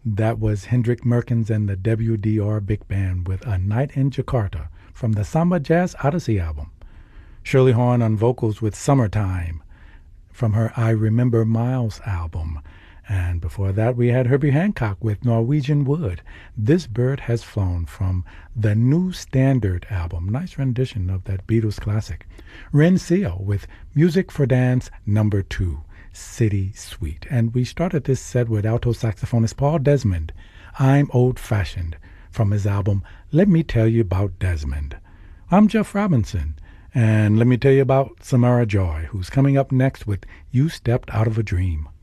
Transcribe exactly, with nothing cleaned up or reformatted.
That was Hendrik Merkins and the W D R Big Band with A Night in Jakarta from the Samba Jazz Odyssey album. Shirley Horn on vocals with Summertime from her I Remember Miles album. And before that, we had Herbie Hancock with Norwegian Wood. This Bird Has Flown from the New Standard album. Nice rendition of that Beatles classic. Ren Seal with Music for Dance number two, City Suite. And we started this set with alto saxophonist Paul Desmond, I'm Old Fashioned, from his album Let Me Tell You About Desmond. I'm Jeff Robinson, and let me tell you about Samara Joy, who's coming up next with You Stepped Out of a Dream.